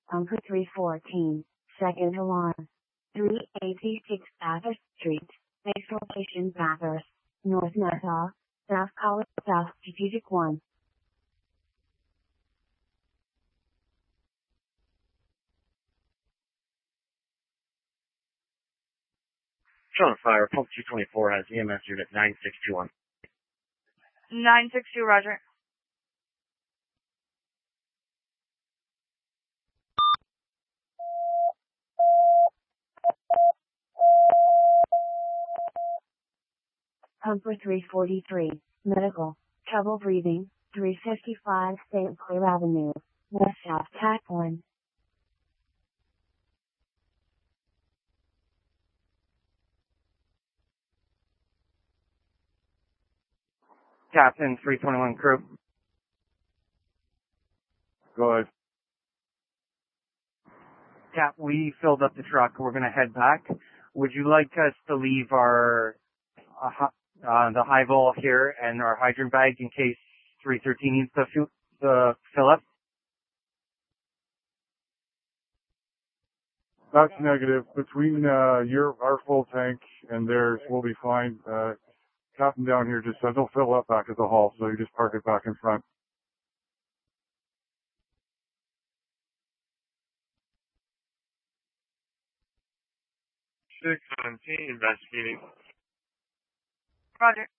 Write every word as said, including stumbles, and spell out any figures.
Pumper three fourteen, second alarm. three eighty-six Bathurst Street, base location Bathurst, North Nassau, South College, South Strategic one. Showing fire, pump two twenty-four has E M S unit nine six two one. nine six two, roger. Pumper three forty-three, medical, trouble breathing, three fifty-five Saint Clair Avenue, West South Tack one. Captain three twenty-one crew. Go ahead. Cap, we filled up the truck. We're going to head back. Would you like us to leave our uh, hi- uh, the high vol here and our hydrant bag in case three thirteen needs to fill, to fill up? That's negative. Between uh, your our full tank and theirs, we'll be fine. Uh, Captain down here just said they'll fill up back at the hall, so you just park it back in front. six seventeen investigating. Roger.